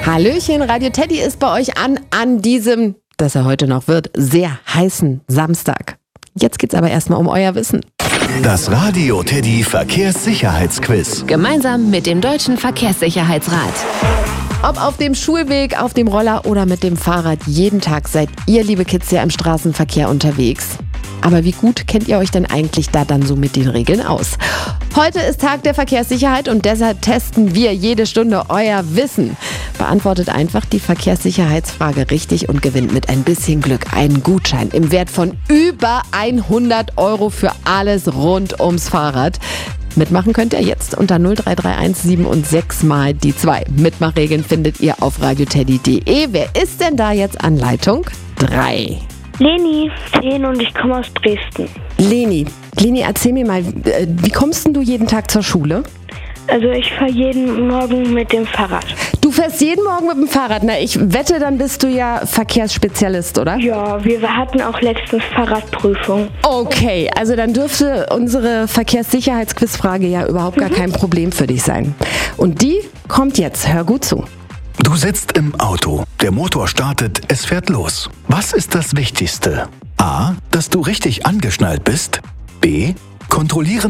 Hallöchen, Radio Teddy ist bei euch an diesem, dass er heute noch wird, sehr heißen Samstag. Jetzt geht's aber erstmal um euer Wissen. Das Radio Teddy Verkehrssicherheitsquiz. Gemeinsam mit dem Deutschen Verkehrssicherheitsrat. Ob auf dem Schulweg, auf dem Roller oder mit dem Fahrrad, jeden Tag seid ihr, liebe Kids, ja im Straßenverkehr unterwegs. Aber wie gut kennt ihr euch denn eigentlich da dann so mit den Regeln aus? Heute ist Tag der Verkehrssicherheit und deshalb testen wir jede Stunde euer Wissen. Beantwortet einfach die Verkehrssicherheitsfrage richtig und gewinnt mit ein bisschen Glück einen Gutschein im Wert von über 100 € für alles rund ums Fahrrad. Mitmachen könnt ihr jetzt unter 0331 7 und 6 mal die 2. Mitmachregeln findet ihr auf radioteddy.de. Wer ist denn da jetzt an Leitung 3? Leni, 10 und ich komme aus Dresden. Leni, erzähl mir mal, wie kommst denn du jeden Tag zur Schule? Also ich fahre jeden Morgen mit dem Fahrrad. Du fährst jeden Morgen mit dem Fahrrad? Na, ich wette, dann bist du ja Verkehrsspezialist, oder? Ja, wir hatten auch letztens Fahrradprüfung. Okay, also dann dürfte unsere Verkehrssicherheitsquizfrage ja überhaupt gar kein Problem für dich sein. Und die kommt jetzt, hör gut zu. Du sitzt im Auto, der Motor startet, es fährt los. Was ist das Wichtigste? A, dass du richtig angeschnallt bist. B, kontrollieren